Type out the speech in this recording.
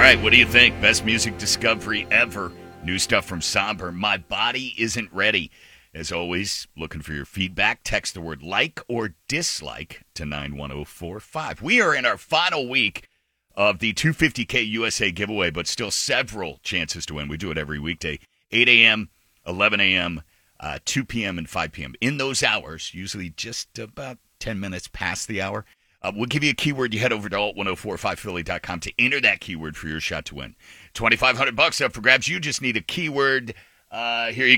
right, what do you think? Best music discovery ever. New stuff from Somber. My Body Isn't Ready. As always, looking for your feedback. Text the word like or dislike to 91045. We are in our final week of the 250K USA giveaway, but still several chances to win. We do it every weekday, 8 a.m., 11 a.m., 2 p.m., and 5 p.m. In those hours, usually just about 10 minutes past the hour, we'll give you a keyword. You head over to alt1045philly.com to enter that keyword for your shot to win. $2,500 up for grabs. You just need a keyword. Here you go.